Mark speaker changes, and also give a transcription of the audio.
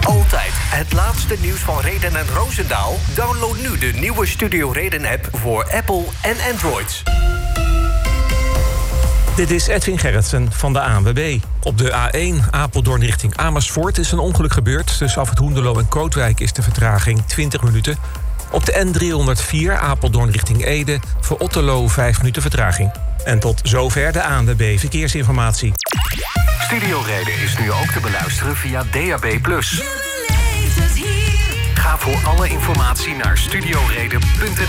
Speaker 1: Altijd het laatste nieuws van Reden en Roosendaal? Download nu de nieuwe Studio Reden-app voor Apple en Android.
Speaker 2: Dit is Edwin Gerritsen van de ANWB. Op de A1 Apeldoorn richting Amersfoort is een ongeluk gebeurd. Tussen Afrit Hoenderloo en Kootwijk is de vertraging 20 minuten. Op de N304 Apeldoorn richting Ede voor Otterlo 5 minuten vertraging. En tot zover de ANWB Verkeersinformatie.
Speaker 1: Studio Reden is nu ook te beluisteren via DAB+. Ga voor alle informatie naar studioreden.nl.